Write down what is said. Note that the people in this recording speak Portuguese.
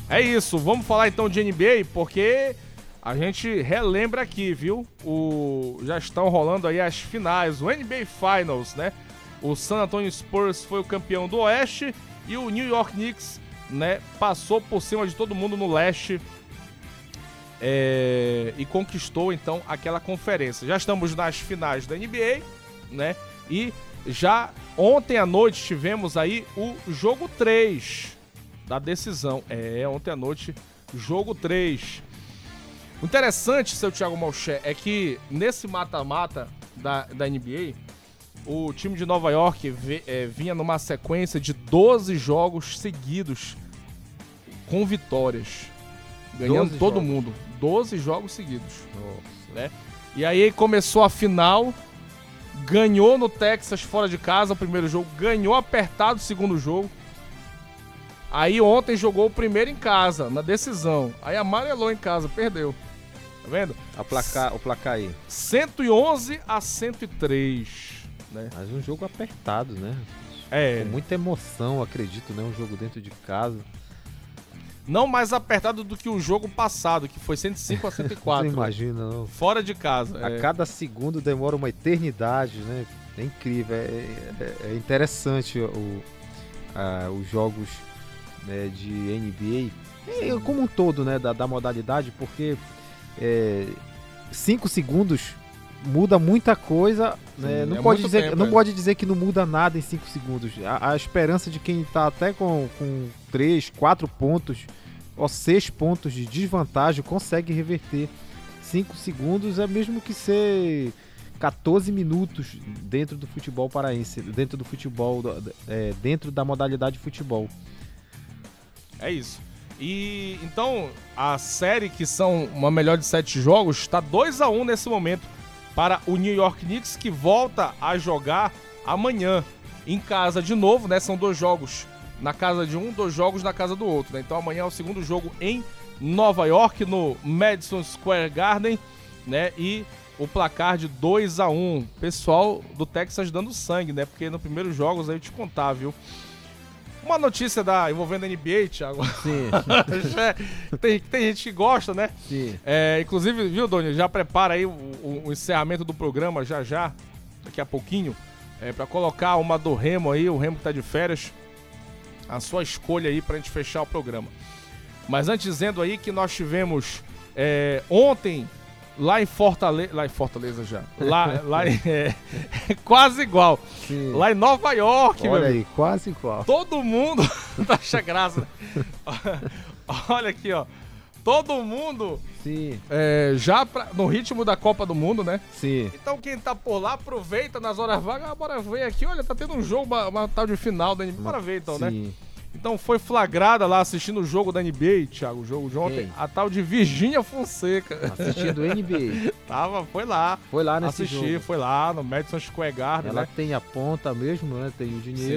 É isso, vamos falar então de NBA, porque a gente relembra aqui, viu? Já estão rolando aí as finais, o NBA Finals, né? O San Antonio Spurs foi o campeão do Oeste e o New York Knicks, né, passou por cima de todo mundo no Leste e conquistou então aquela conferência. Já estamos nas finais da NBA, né? E já ontem à noite tivemos aí o jogo 3 da decisão. Ontem à noite, jogo 3. O interessante, seu Thiago Malcher, é que nesse mata-mata da NBA, o time de Nova York vinha numa sequência de 12 jogos seguidos com vitórias. Ganhando todo mundo. 12 jogos seguidos. Nossa. Né? E aí começou a final, ganhou no Texas fora de casa o primeiro jogo, ganhou apertado o segundo jogo. Aí ontem jogou o primeiro em casa, na decisão. Aí amarelou em casa, perdeu. Tá vendo? O placar aí. 111-103. Né? Mas um jogo apertado, né? Com muita emoção, acredito, né? Um jogo dentro de casa. Não mais apertado do que o jogo passado, que foi 105-104. Não imagina, não. Fora de casa. A cada segundo demora uma eternidade, né? É incrível, é interessante os jogos, né, de NBA, como um todo, né, da modalidade, porque 5 segundos muda muita coisa, né? Não pode dizer que não muda nada em 5 segundos. A esperança de quem está até com 3, 4 pontos ou 6 pontos de desvantagem consegue reverter. 5 segundos é mesmo que ser 14 minutos dentro do futebol paraense, dentro do futebol, dentro da modalidade de futebol. É isso. E então a série, que são uma melhor de 7 jogos, está 2-1 nesse momento para o New York Knicks, que volta a jogar amanhã em casa de novo, né? São 2 jogos na casa de um, 2 jogos na casa do outro, né? Então amanhã é o segundo jogo em Nova York, no Madison Square Garden, né? E o placar de 2-1. Pessoal do Texas dando sangue, né? Porque no primeiro jogos aí eu te contar, viu? Uma notícia envolvendo a NBA, Thiago. Sim. tem gente que gosta, né? Sim. Inclusive, viu, Doni? Já prepara aí o encerramento do programa já, daqui a pouquinho, pra colocar uma do Remo aí, o Remo que tá de férias, a sua escolha aí pra gente fechar o programa. Mas antes, dizendo aí que nós tivemos ontem lá em Fortaleza já. Quase igual. Sim. Lá em Nova York, olha aí, quase igual. Todo mundo acha graça, né? Olha aqui, ó. Todo mundo Sim. No ritmo da Copa do Mundo, né? Sim. Então quem tá por lá, aproveita nas horas vagas. Bora ver aqui, olha, tá tendo um jogo, uma tal de final da NBA. Bora ver então, sim, né? Então foi flagrada lá assistindo o jogo da NBA, Thiago, o jogo de ontem, quem? a tal de Virgínia Fonseca. Assistindo NBA. Foi lá. Foi lá nesse assistir, jogo. foi lá no Madison Square Garden, Ela né? tem a ponta mesmo, né? Tem o dinheiro.